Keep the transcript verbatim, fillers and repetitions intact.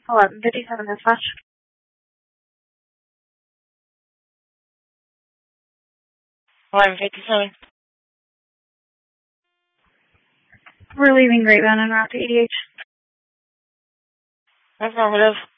eleven fifty-seven dispatch. eleven fifty-seven. We're leaving Grapevine en route to E D H. Affirmative.